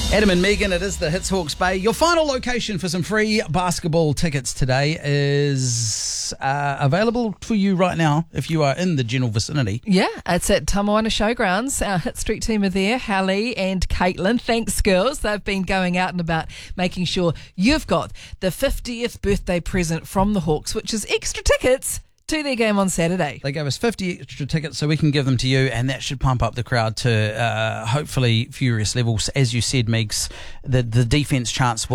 Adam and Megan, it is the Hits Hawke's Bay. Your final location for some free basketball tickets today is available for you right now if you are in the general vicinity. Yeah, it's at Tamoana Showgrounds. Our Hit Street team are there, Hallie and Caitlin. Thanks, girls. They've been going out and about making sure you've got the 50th birthday present from the Hawks, which is extra tickets to their game on Saturday. They gave us 50 extra tickets so we can give them to you, and that should pump up the crowd to hopefully furious levels. As you said, Megs, the defence chance will